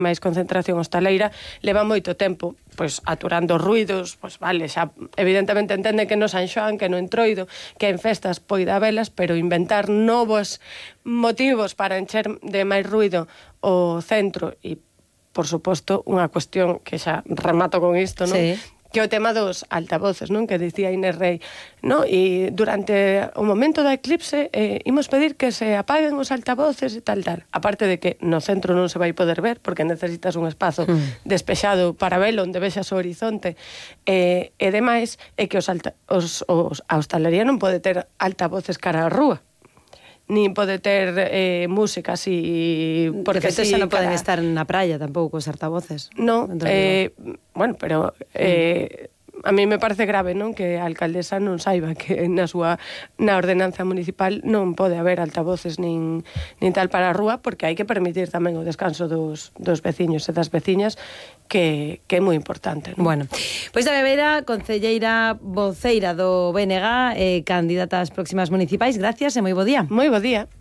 máis concentración hostaleira, leva moito tempo pois aturando ruidos, pois vale, xa evidentemente entende que no San Xoán, que no Entroido, que en festas poida habelas, pero inventar novos motivos para encher de máis ruido o centro e, por suposto, unha cuestión que xa remato con isto, non? Sí. Que é o tema dos altavoces, non? Que dicía Inés Rei, non? E durante o momento da eclipse imos pedir que se apaguen os altavoces e tal. Aparte de que no centro non se vai poder ver porque necesitas un espazo despexado para velo onde vexas o horizonte e demais é que a hostalería non pode ter altavoces cara á rúa, nin pode ter música así porque de feito xa non poden estar na praia tampouco os altavoces. No, bueno, pero a mí me parece grave, non, que a alcaldesa non saiba que na ordenanza municipal non pode haber altavoces nin tal para a rúa, porque hai que permitir tamén o descanso dos veciños e das veciñas, que é moi importante, non? Bueno, pois Dalia Beira, concelleira voceira do BNG, candidata ás próximas municipais, gracias e moi bo día. Moi bo día.